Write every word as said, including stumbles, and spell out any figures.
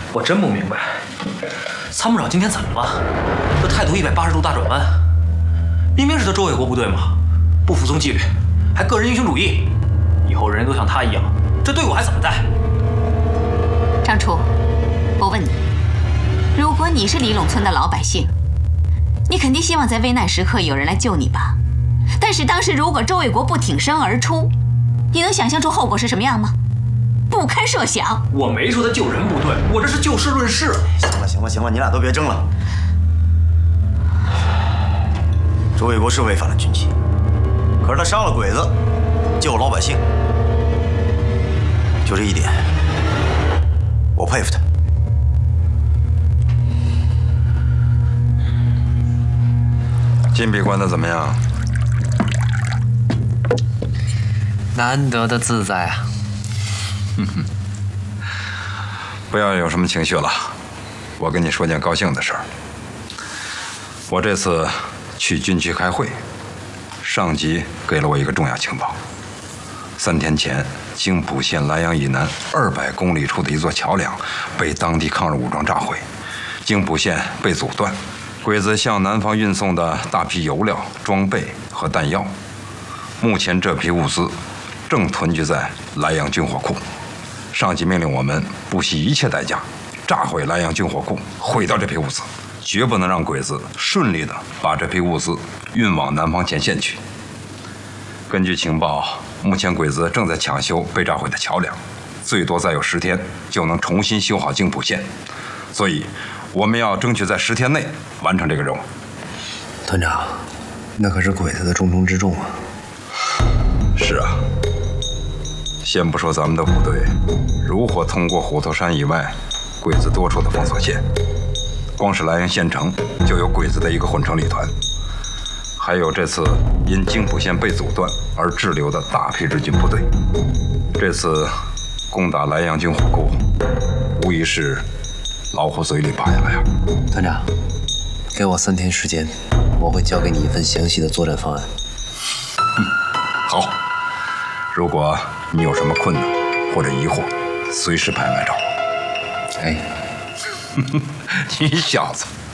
我真不明白，参谋长今天怎么了？这态度一百八十度大转弯，明明是他周卫国部队嘛，不服从纪律，还个人英雄主义，以后人人都像他一样，这队伍还怎么带？ 张初，我问你，如果你是李陇村的老百姓，你肯定希望在危难时刻有人来救你吧？但是当时如果周卫国不挺身而出，你能想象出后果是什么样吗？不堪设想。 我没说他救人不对，我这是就事论事。 行了行了行了，你俩都别争了。周卫国是违反了军纪，可是他杀了鬼子，救老百姓，就这一点，我佩服他。 金笔关的怎么样？ 难得的自在啊！ 哼哼，不要有什么情绪了。我跟你说件高兴的事儿。我这次去军区开会，上级给了我一个重要情报。三天前，京浦县莱阳以南二百公里处的一座桥梁被当地抗日武装炸毁，京浦线被阻断。鬼子向南方运送的大批油料、装备和弹药，目前这批物资正囤积在莱阳军火库。上级命令我们不惜一切代价炸毁莱阳军火库，毁掉这批物资，绝不能让鬼子顺利地把这批物资运往南方前线去。根据情报，目前鬼子正在抢修被炸毁的桥梁，最多再有十天就能重新修好京浦线，所以我们要争取在十天内完成这个任务。 团长，那可是鬼子的重中之重啊！ 是啊，先不说咱们的部队如何通过虎头山以外鬼子多处的封锁线，光是莱阳县城就有鬼子的一个混成旅团，还有这次因京浦线被阻断而滞留的大批日军部队。这次攻打莱阳军火库，无疑是老虎嘴里拔牙呀！ 团长，给我三天时间，我会交给你一份详细的作战方案。 嗯，好。如果你有什么困难或者疑惑，随时派来找我。 哎， 你小子